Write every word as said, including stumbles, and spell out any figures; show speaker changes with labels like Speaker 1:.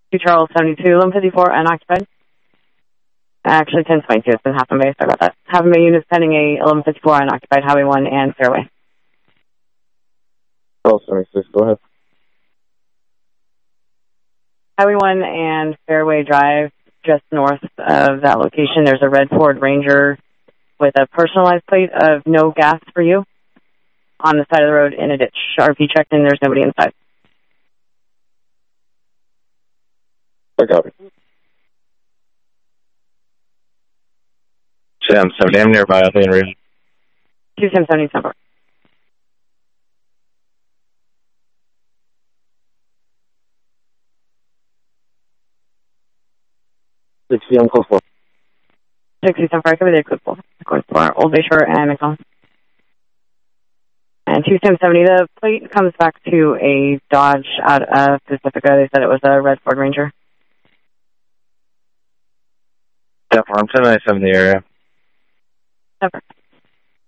Speaker 1: two Charles seventy-two, eleven fifty-four, unoccupied. Actually, ten twenty-two, it's been Half Moon Bay, sorry about that. Half Moon Bay units pending a eleven fifty-four, unoccupied, Highway one and Fairway.
Speaker 2: Charles seventy-six, go ahead.
Speaker 1: Highway one and Fairway Drive, just north of that location, there's a red Ford Ranger with a personalized plate of no gas for you on the side of the road in a ditch. R P checked in, there's nobody inside.
Speaker 2: I copy. Sam seventy, I'm nearby, I'll be in real.
Speaker 1: two Sam seventy, number.
Speaker 2: sixty, I'm close for.
Speaker 1: sixty, Sam Fire, cover there, code four. Code four, Old Bay Shore and McDonald. And two Sam seventy, the plate comes back to a Dodge out of Pacifica. They said it was a red Ford Ranger.
Speaker 2: Yeah, I'm ten ninety-seven in the area.
Speaker 1: Number.